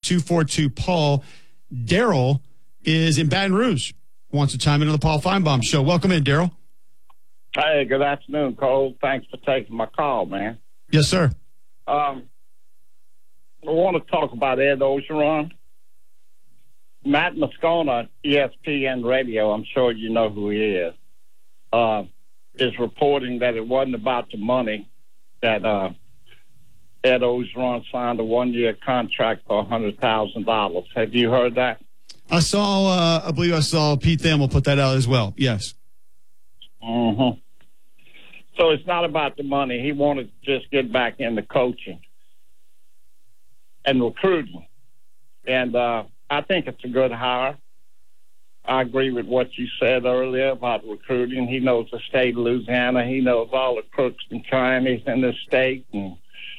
888-242-PAUL. Daryl is in Baton Rouge, wants to chime in on the Paul Feinbaum Show. Welcome in, Daryl. Hey, good afternoon, Cole. Thanks for taking my call, man. Yes, sir. I want to talk about Ed Orgeron. Matt Moscona, ESPN Radio, I'm sure you know who he is reporting that it wasn't about the money, that Ed Orgeron signed a one-year contract for $100,000. Have you heard that? I believe I saw Pete Thamel put that out as well. Yes. Mm-hmm. So it's not about the money. He wanted to just get back into coaching and recruiting. And I think it's a good hire. I agree with what you said earlier about recruiting. He knows the state of Louisiana. He knows all the crooks and crannies in the state. And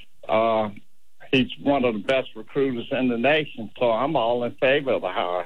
he's one of the best recruiters in the nation. So I'm all in favor of the hire.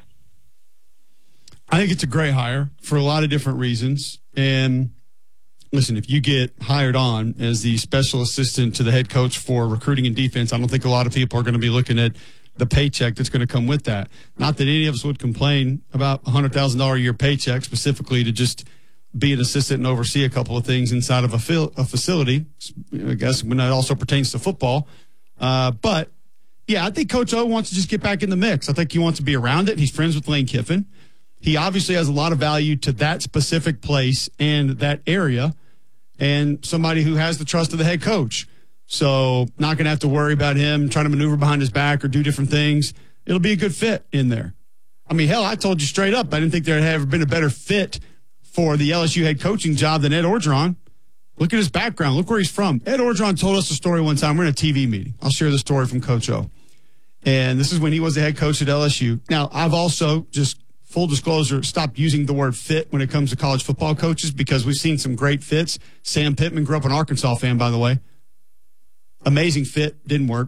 I think it's a great hire for a lot of different reasons. And listen, if you get hired on as the special assistant to the head coach for recruiting and defense, I don't think a lot of people are going to be looking at the paycheck that's going to come with that. Not that any of us would complain about $100,000 a year paycheck, specifically to just be an assistant and oversee a couple of things inside of a facility. I guess when that also pertains to football. But yeah, I think Coach O wants to just get back in the mix. I think he wants to be around it. He's friends with Lane Kiffin. He obviously has a lot of value to that specific place and that area, and somebody who has the trust of the head coach. So not going to have to worry about him trying to maneuver behind his back or do different things. It'll be a good fit in there. I mean, hell, I told you straight up, I didn't think there had ever been a better fit for the LSU head coaching job than Ed Orgeron. Look at his background. Look where he's from. Ed Orgeron told us a story one time. We're in a TV meeting. I'll share the story from Coach O. And this is when he was the head coach at LSU. Now, I've also, just full disclosure, stopped using the word fit when it comes to college football coaches because we've seen some great fits. Sam Pittman grew up an Arkansas fan, by the way. Amazing fit, didn't work.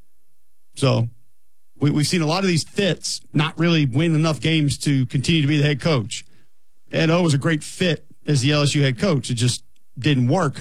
So we've seen a lot of these fits not really win enough games to continue to be the head coach. Ed O was a great fit as the LSU head coach. It just didn't work. And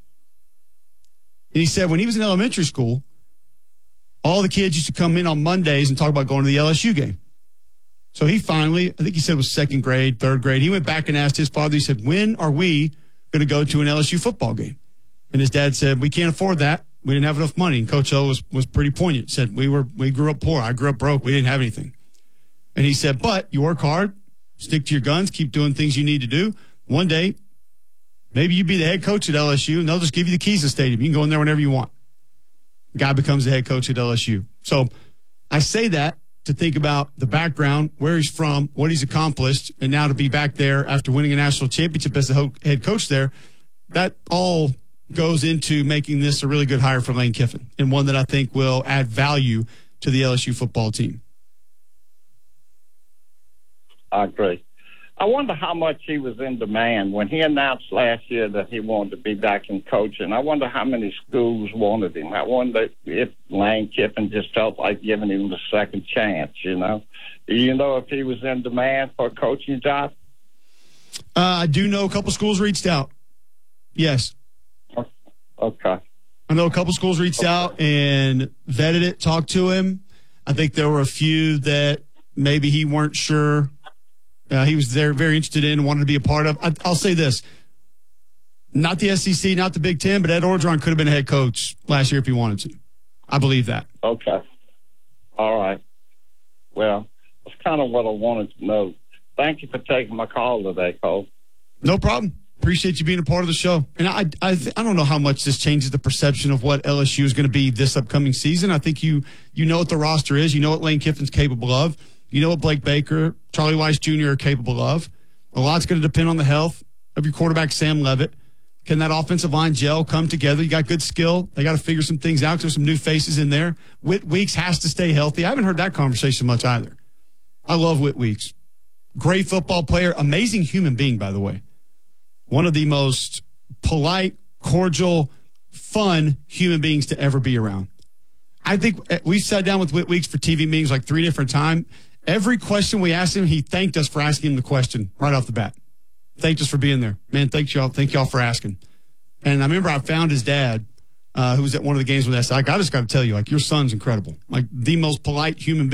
he said when he was in elementary school, all the kids used to come in on Mondays and talk about going to the LSU game. So he finally, I think he said it was second grade, third grade, he went back and asked his father, he said, when are we going to go to an LSU football game? And his dad said, we can't afford that. We didn't have enough money. And Coach O was pretty poignant. Said, we grew up poor. I grew up broke. We didn't have anything. And he said, but you work hard, stick to your guns, keep doing things you need to do. One day, maybe you be the head coach at LSU, and they'll just give you the keys to the stadium. You can go in there whenever you want. The guy becomes the head coach at LSU. So I say that to think about the background, where he's from, what he's accomplished, and now to be back there after winning a national championship as the head coach there, that all goes into making this a really good hire for Lane Kiffin and one that I think will add value to the LSU football team. I agree. I wonder how much he was in demand when he announced last year that he wanted to be back in coaching. I wonder how many schools wanted him. I wonder if Lane Kiffin just felt like giving him the second chance, you know. Do you know if he was in demand for a coaching job? I do know a couple schools reached out. Yes. Okay. I know a couple schools reached out and vetted it, talked to him. I think there were a few that maybe he weren't sure he was there, very interested in, and wanted to be a part of. I'll say this. Not the SEC, not the Big Ten, but Ed Orgeron could have been a head coach last year if he wanted to. I believe that. Okay. All right. Well, that's kind of what I wanted to know. Thank you for taking my call today, Cole. No problem. Appreciate you being a part of the show. And I don't know how much this changes the perception of what LSU is going to be this upcoming season. I think you know what the roster is. You know what Lane Kiffin's capable of. You know what Blake Baker, Charlie Weiss Jr. are capable of. A lot's going to depend on the health of your quarterback, Sam Levitt. Can that offensive line gel, come together? You got good skill. They got to figure some things out. There's some new faces in there. Whit Weeks has to stay healthy. I haven't heard that conversation much either. I love Whit Weeks. Great football player. Amazing human being, by the way. One of the most polite, cordial, fun human beings to ever be around. I think we sat down with Whit Weeks for TV meetings like 3 different times. Every question we asked him, he thanked us for asking him the question right off the bat. Thanked us for being there. Man, thank y'all for asking. And I remember I found his dad, who was at one of the games with us. I just got to tell you, like, your son's incredible. Like, the most polite human being